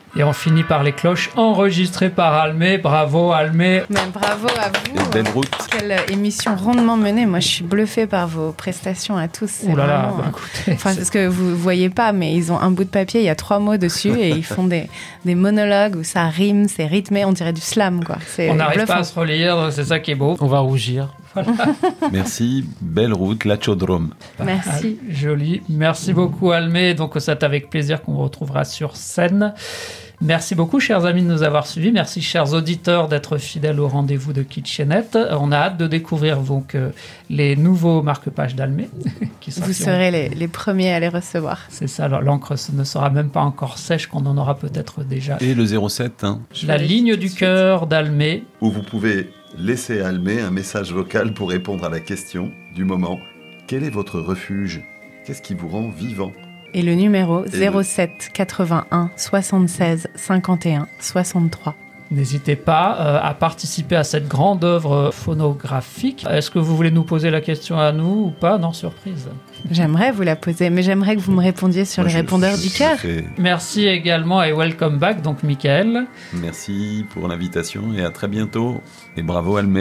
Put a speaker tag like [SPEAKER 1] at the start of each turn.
[SPEAKER 1] Et on finit par les cloches enregistrées par Almé. Bravo Almé.
[SPEAKER 2] Mais bravo à vous.
[SPEAKER 3] Et belle route.
[SPEAKER 2] Quelle émission rondement menée. Moi, je suis bluffée par vos prestations à tous. C'est
[SPEAKER 1] Oh là là,
[SPEAKER 2] vraiment,
[SPEAKER 1] écoutez.
[SPEAKER 2] Enfin, parce que vous voyez pas, mais ils ont un bout de papier, il y a 3 mots dessus et ils font des monologues où ça rime, c'est rythmé, on dirait du slam, quoi. C'est
[SPEAKER 1] On n'arrive
[SPEAKER 2] bluffant.
[SPEAKER 1] pas à se relire, c'est ça qui est beau.
[SPEAKER 4] On va rougir.
[SPEAKER 3] Merci, belle route, la Chaudrome.
[SPEAKER 2] Merci.
[SPEAKER 1] Ah, joli. Merci beaucoup Almé. Donc c'est avec plaisir qu'on vous retrouvera sur scène. Merci beaucoup, chers amis, de nous avoir suivis. Merci, chers auditeurs, d'être fidèles au rendez-vous de Kitchenette. On a hâte de découvrir donc les nouveaux marque-pages d'Almé.
[SPEAKER 2] Vous serez les premiers à les recevoir.
[SPEAKER 1] C'est ça, alors, l'encre ne sera même pas encore sèche, qu'on en aura peut-être déjà.
[SPEAKER 3] Et le 07, hein,
[SPEAKER 1] La ligne du cœur d'Almé.
[SPEAKER 5] Où vous pouvez laisser à Almé un message vocal pour répondre à la question du moment. Quel est votre refuge ? Qu'est-ce qui vous rend vivant ?
[SPEAKER 2] Et le numéro 07 81 76 51 63.
[SPEAKER 1] N'hésitez pas à participer à cette grande œuvre phonographique. Est-ce que vous voulez nous poser la question à nous ou pas ? Non, surprise.
[SPEAKER 2] J'aimerais vous la poser, mais j'aimerais que vous me répondiez sur
[SPEAKER 5] Moi,
[SPEAKER 2] le répondeur du cœur.
[SPEAKER 1] Merci également et welcome back, donc Michael.
[SPEAKER 3] Merci pour l'invitation et à très bientôt. Et bravo Almé.